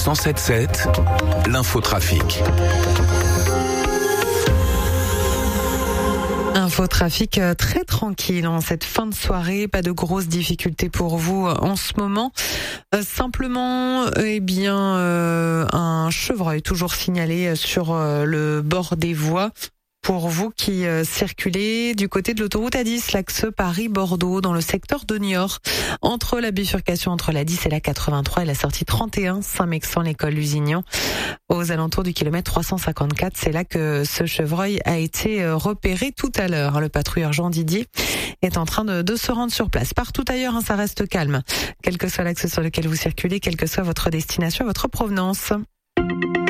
107.7, l'infotrafic. Infotrafic très tranquille en cette fin de soirée, pas de grosses difficultés pour vous en ce moment. Simplement, un chevreuil toujours signalé sur le bord des voies. Pour vous qui circulez du côté de l'autoroute A10, l'axe Paris-Bordeaux, dans le secteur de Niort, entre la bifurcation entre la 10 et la 83 et la sortie 31, Saint-Mexan, l'école Lusignan, aux alentours du kilomètre 354. C'est là que ce chevreuil a été repéré tout à l'heure. Le patrouilleur Jean Didier est en train de se rendre sur place. Partout ailleurs, ça reste calme. Quel que soit l'axe sur lequel vous circulez, quelle que soit votre destination, votre provenance.